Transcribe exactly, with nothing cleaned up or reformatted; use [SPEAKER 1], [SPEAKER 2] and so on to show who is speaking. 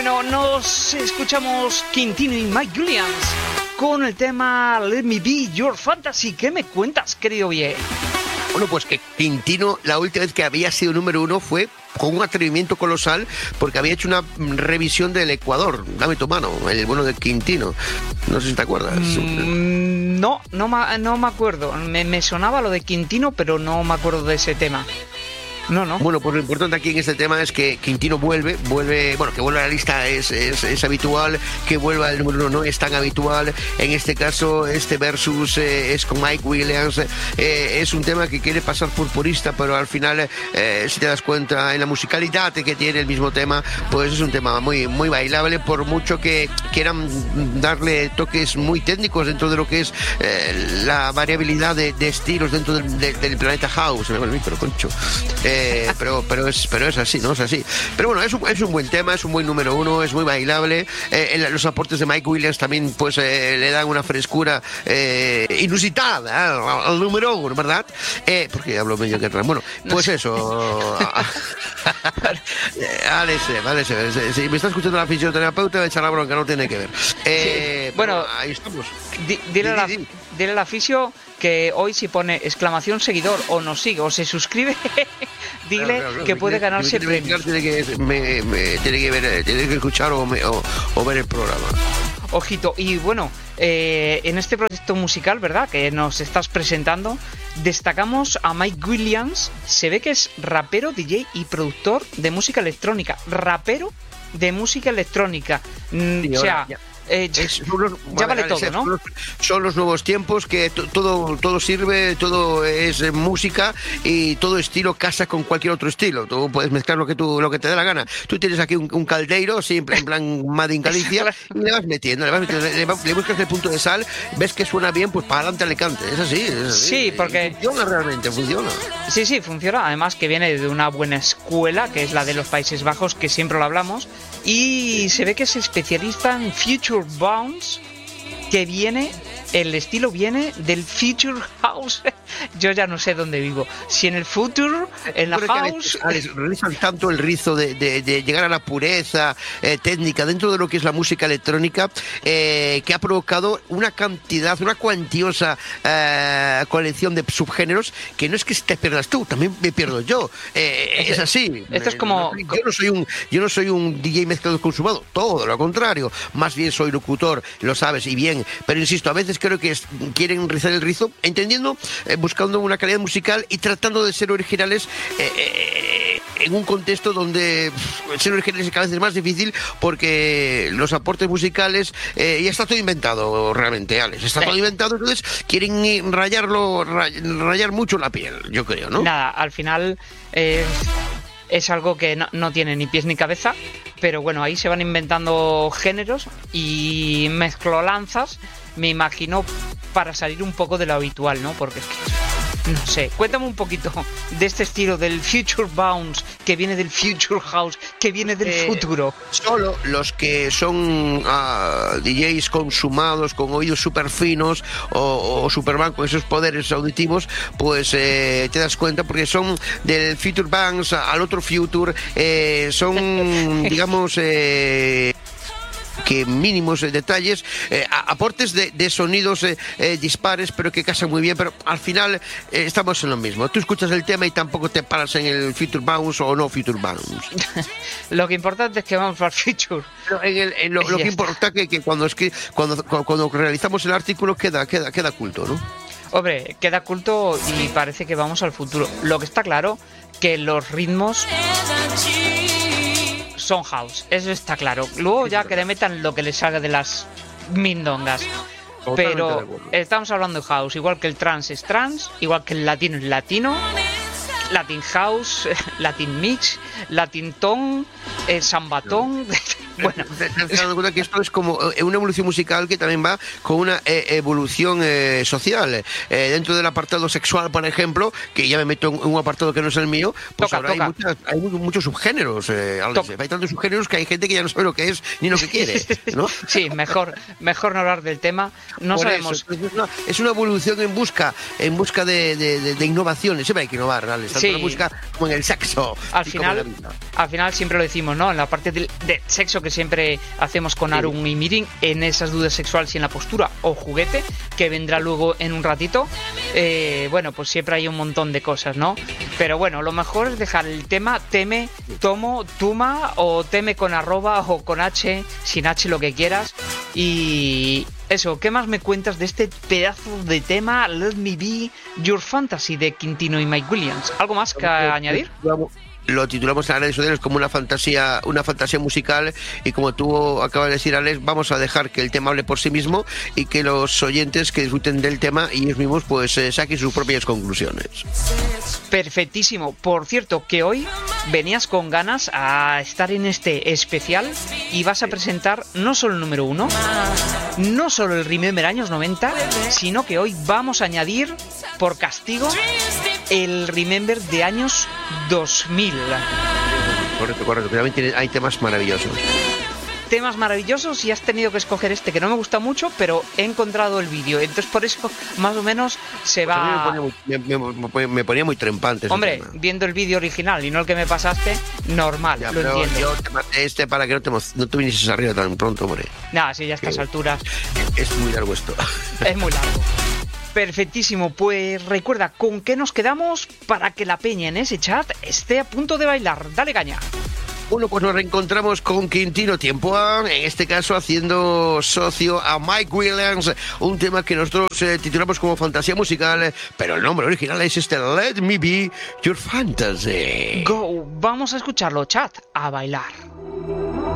[SPEAKER 1] Bueno, nos escuchamos Quintino y Mike Williams con el tema Let Me Be Your Fantasy. ¿Qué me cuentas, querido Vie?
[SPEAKER 2] Bueno, pues que Quintino, la última vez que había sido número uno fue con un atrevimiento colosal, porque había hecho una revisión del Ecuador. Dame tu mano, el bueno de Quintino. No sé si te acuerdas.
[SPEAKER 1] Mm, no, no, no me acuerdo. Me, me sonaba lo de Quintino, pero no me acuerdo de ese tema. No, no.
[SPEAKER 2] Bueno, pues lo importante aquí en este tema es que Quintino vuelve, vuelve, bueno, que vuelva a la lista es, es, es habitual, que vuelva el número uno no es tan habitual. En este caso, este versus eh, es con Mike Williams. Eh, es un tema que quiere pasar por purista, pero al final, eh, si te das cuenta, en la musicalidad que tiene el mismo tema, pues es un tema muy, muy bailable, por mucho que quieran darle toques muy técnicos dentro de lo que es eh, la variabilidad de, de estilos dentro del, de, del planeta House. Me va el micro, concho. Eh, Eh, pero pero es pero es así, ¿no? Es así. Pero bueno, es un, es un buen tema, es un buen número uno, es muy bailable. Eh, los aportes de Mike Williams también pues eh, le dan una frescura eh, inusitada ¿eh? al número uno, ¿verdad? Eh, porque hablo medio que atrás. Bueno, pues eso. Vale, vale, si me está escuchando la fisioterapeuta, me echa la bronca, no tiene que ver. Eh,
[SPEAKER 1] sí. Bueno,
[SPEAKER 2] ahí estamos.
[SPEAKER 1] Di, dile, a la, dile a la fisio que hoy si pone exclamación seguidor o nos sigue o se suscribe, dile claro, claro, claro, que puede ganarse premios.
[SPEAKER 2] Tiene que, me, me, tiene que ver, tiene que escuchar o, me, o, o ver el programa.
[SPEAKER 1] Ojito, y bueno, eh, en este proyecto musical, ¿verdad?, que nos estás presentando, destacamos a Mike Williams. Se ve que es rapero, D J y productor de música electrónica. Rapero de música electrónica. Sí, o sea... Ya. Eh, es, los, ya vale, vale todo, ¿no?
[SPEAKER 2] Son los, son los nuevos tiempos que t- todo todo sirve, todo es música y todo estilo casa con cualquier otro estilo. Tú puedes mezclar lo que tú lo que te dé la gana. Tú tienes aquí un, un caldeiro, sí, en plan, en plan Made in Galicia, y le vas metiendo, le vas metiendo, le, le buscas el punto de sal, ves que suena bien, pues para adelante Alicante. Es así, es así.
[SPEAKER 1] Sí, porque
[SPEAKER 2] funciona realmente, funciona.
[SPEAKER 1] Sí, sí, funciona. Además que viene de una buena escuela, que es la de los Países Bajos, que siempre lo hablamos, y se ve que es especialista en Future Bounce, que viene, el estilo viene del Future House. Yo ya no sé dónde vivo, si en el Future, en la House.
[SPEAKER 2] Realizan tanto el rizo de, de, de llegar a la pureza eh, técnica dentro de lo que es la música electrónica, eh, que ha provocado una cantidad, una cuantiosa eh, colección de subgéneros que no es que te pierdas tú, también me pierdo yo. Eh, es así.
[SPEAKER 1] Esto es como...
[SPEAKER 2] Yo no soy un, yo no soy un D J mezclado consumado, todo lo contrario. Más bien soy locutor, lo sabes, y bien. Pero insisto, a veces creo que es, quieren rizar el rizo, entendiendo, eh, buscando una calidad musical y tratando de ser originales eh, eh, en un contexto donde pff, ser originales cada vez es más difícil, porque los aportes musicales eh, ya está todo inventado realmente, Alex, está sí. todo inventado, entonces quieren rayarlo, ray, rayar mucho la piel, yo creo, ¿no?
[SPEAKER 1] Nada, al final eh, es algo que no, no tiene ni pies ni cabeza, pero bueno, ahí se van inventando géneros y mezclolanzas, me imagino, para salir un poco de lo habitual, ¿no? Porque es que, no sé, cuéntame un poquito de este estilo del Future Bounce, que viene del Future House, que viene del eh, futuro.
[SPEAKER 2] Solo los que son uh, D Js consumados, con oídos súper finos o, o Superman con esos poderes auditivos, pues eh, te das cuenta, porque son del Future Bounce al otro Future, eh, son, digamos... Eh, que mínimos eh, detalles, eh, aportes de, de sonidos eh, eh, dispares, pero que casan muy bien, pero al final eh, estamos en lo mismo. Tú escuchas el tema y tampoco te paras en el Future Bounce o no Future Bounce.
[SPEAKER 1] Lo que importante es que vamos para el Future.
[SPEAKER 2] Pero en el, en lo, lo que importa es que, que cuando, es que cuando, cuando realizamos el artículo queda, queda, queda culto, ¿no?
[SPEAKER 1] Hombre, queda culto y parece que vamos al futuro. Lo que está claro, que los ritmos son house, eso está claro. Luego ya que le metan lo que les salga de las mindongas. Pero estamos hablando de house, igual que el trance es trance, igual que el latino es latino, Latin house, Latin mix, Latin tone, el sambatón. Bueno,
[SPEAKER 2] te has dado cuenta que esto es como una evolución musical que también va con una eh, evolución eh, social. Eh, dentro del apartado sexual, por ejemplo, que ya me meto en un apartado que no es el mío, pues toca, ahora toca. Hay, muchas, hay muchos subgéneros. Eh, hay tantos subgéneros que hay gente que ya no sabe lo que es ni lo que quiere, ¿no?
[SPEAKER 1] Sí, mejor, mejor no hablar del tema. No por sabemos.
[SPEAKER 2] Eso, es, una, es una evolución en busca, en busca de, de, de, de innovaciones. Siempre hay que innovar, ¿vale? tanto
[SPEAKER 1] Sí.
[SPEAKER 2] en la música como en el sexo.
[SPEAKER 1] Al
[SPEAKER 2] y como en la
[SPEAKER 1] final,
[SPEAKER 2] vida.
[SPEAKER 1] al final siempre lo decimos, ¿no? En la parte del, del sexo que siempre hacemos con
[SPEAKER 2] Sí.
[SPEAKER 1] Arun y Mirin, en esas dudas sexuales y en la postura o juguete, que vendrá luego en un ratito, eh, bueno, pues siempre hay un montón de cosas, ¿no? Pero bueno, lo mejor es dejar el tema teme, tomo, tuma o teme con arroba o con H, sin H, lo que quieras. Y eso, ¿qué más me cuentas de este pedazo de tema Let Me Be Your Fantasy de Quintino y Mike Williams? ¿Algo más que añadir?
[SPEAKER 2] Lo titulamos en las redes sociales como una fantasía, una fantasía musical, y como tú acabas de decir, Alex, vamos a dejar que el tema hable por sí mismo y que los oyentes que disfruten del tema y ellos mismos pues eh, saquen sus propias conclusiones.
[SPEAKER 1] Perfectísimo. Por cierto, que hoy venías con ganas a estar en este especial y vas a presentar no solo el número uno, no solo el Remember años noventa, sino que hoy vamos a añadir, por castigo, el Remember de años dos mil.
[SPEAKER 2] Correcto, correcto, que también tiene, hay temas maravillosos.
[SPEAKER 1] Temas maravillosos, y has tenido que escoger este que no me gusta mucho, pero he encontrado el vídeo, entonces por eso más o menos se
[SPEAKER 2] Pues a mí me
[SPEAKER 1] va...
[SPEAKER 2] ponía muy, me, me- me ponía muy trempante ese
[SPEAKER 1] Hombre,
[SPEAKER 2] tema.
[SPEAKER 1] viendo el vídeo original y no el que me pasaste, normal,
[SPEAKER 2] Ya,
[SPEAKER 1] lo
[SPEAKER 2] pero
[SPEAKER 1] entiendo.
[SPEAKER 2] yo te mandé este para que no te, emo- no te vinieses arriba tan pronto, hombre.
[SPEAKER 1] Nada, sí, ya a estas
[SPEAKER 2] que-
[SPEAKER 1] alturas
[SPEAKER 2] Es muy largo esto.
[SPEAKER 1] es muy largo. Perfectísimo, pues recuerda con qué nos quedamos para que la peña en ese chat esté a punto de bailar. Dale caña.
[SPEAKER 2] Bueno, pues nos reencontramos con Quintino Tiempoa, en este caso haciendo socio a Mike Williams, un tema que nosotros eh, titulamos como fantasía musical, pero el nombre original es este Let Me Be Your Fantasy.
[SPEAKER 1] Go, vamos a escucharlo, chat, a bailar.